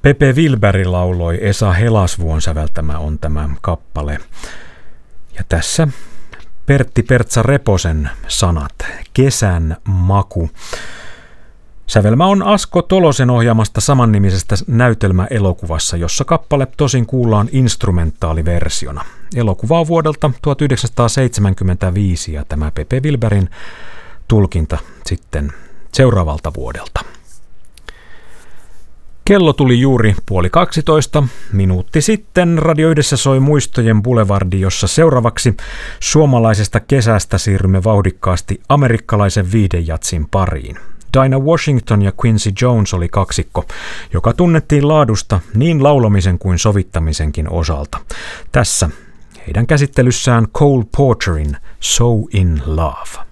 Pepe Wilberi lauloi, Esa Helasvuon säveltämä on tämä kappale. Ja tässä Pertti Pertsa Reposen sanat, Kesän maku. Sävelmä on Asko Tolosen ohjaamasta samannimisestä näytelmäelokuvassa, jossa kappale tosin kuullaan instrumentaaliversiona. Elokuva on vuodelta 1975 ja tämä Pepe Wilberin tulkinta sitten seuraavalta vuodelta. Kello tuli juuri 11:30. Minuutti sitten Radio Yhdessä soi Muistojen Boulevardi, jossa seuraavaksi suomalaisesta kesästä siirrymme vauhdikkaasti amerikkalaisen viihdejatsin pariin. Dinah Washington ja Quincy Jones oli kaksikko, joka tunnettiin laadusta niin laulamisen kuin sovittamisenkin osalta. Tässä heidän käsittelyssään Cole Porterin So in Love.